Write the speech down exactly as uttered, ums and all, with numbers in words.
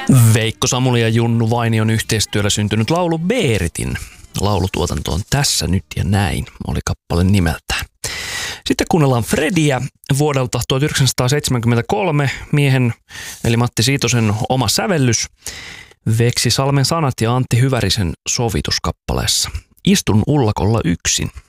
Veikko Samuli ja Junnu Vainion yhteistyöllä syntynyt laulu Beeritin laulutuotanto on Tässä nyt ja näin, oli kappale nimeltään. Sitten kuunnellaan Frediä vuodelta tuhatyhdeksänsataaseitsemänkymmentäkolme, miehen eli Matti Siitosen oma sävellys, Veksi Salmen sanat ja Antti Hyvärisen sovituskappaleessa. Istun ullakolla yksin.